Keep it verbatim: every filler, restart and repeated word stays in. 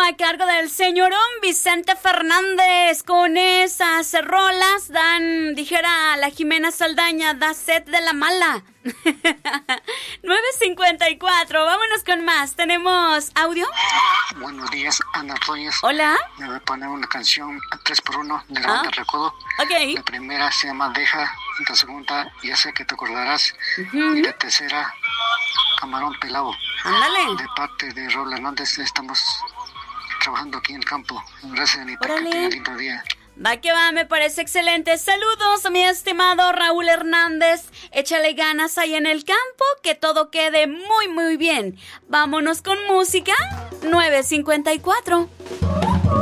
a cargo del señorón Vicente Fernández. Con esas rolas dan, dijera la Jimena Saldaña, da sed de la mala. nueve cincuenta y cuatro, vámonos con más. ¿Tenemos audio? Buenos días, Ana Reyes. Hola. Me voy a poner una canción a tres por uno de la banda Ah. Recodo. Ok. La primera se llama Deja, la segunda Ya sé que te acordarás, Uh-huh. y la tercera Camarón Pelado. Ándale. De parte de Raúl Hernández, estamos trabajando aquí en el campo. Gracias, Anita, Órale. que tenga lindo día. Va que va, me parece excelente. Saludos a mi estimado Raúl Hernández. Échale ganas ahí en el campo, que todo quede muy, muy bien. Vámonos con música. nueve cincuenta y cuatro.